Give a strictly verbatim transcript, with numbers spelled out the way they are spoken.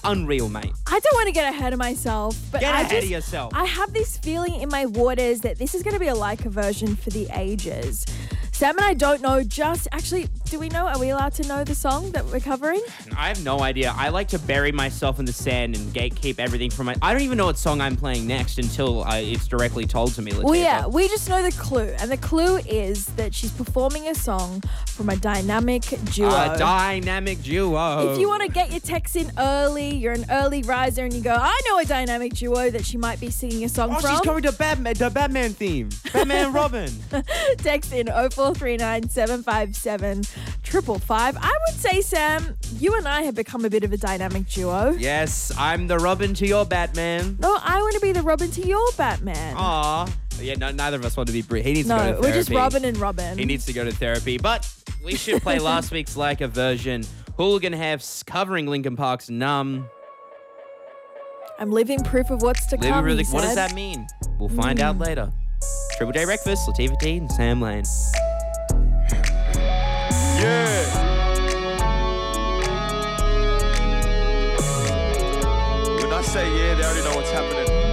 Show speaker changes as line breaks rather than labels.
unreal, mate.
I don't want to get ahead of myself, but
Get
I
ahead
just,
of yourself.
I have this feeling in my waters that this is going to be a Leica version for the ages. Sam and I don't know just... Actually, do we know? Are we allowed to know the song that we're covering?
I have no idea. I like to bury myself in the sand and gatekeep everything from my... I don't even know what song I'm playing next until uh, it's directly told to me.
Well, yeah, we just know the clue. And the clue is that she's performing a song from a dynamic duo.
A dynamic duo.
If you want to get your texts in early, you're an early riser and you go, I know a dynamic duo that she might be singing a song
Oh,
from.
she's coming to Batman, the Batman theme. Batman and Robin.
Text in oh four three nine, seven five seven, triple five. I would say, Sam, you and I have become a bit of a dynamic duo.
Yes, I'm the Robin to your Batman.
No, I want to be the Robin to your Batman.
Aw. Yeah, no, neither of us want to be Brit. He needs to go to
no,
therapy.
we're just Robin and Robin.
He needs to go to therapy. But we should play last week's Leica version. Hooligan Hefts covering Linkin Park's Numb.
I'm living proof of what's to
Living
come,
really,
he
what does
said.
that mean? We'll find out later. Triple J Breakfast, Latifah T and Sam Lane.
Yeah. When I say yeah, they already know what's happening.